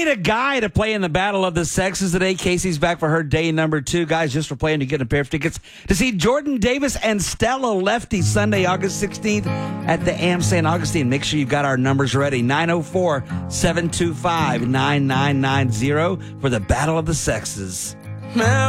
a guy to play in the Battle of the Sexes today. Casey's back for her day number 2. Guys, just for playing to get a pair of tickets to see Jordan Davis and Stella Lefty Sunday, August 16th at the Am St. Augustine. Make sure you've got our numbers ready. 904-725-9990 for the Battle of the Sexes.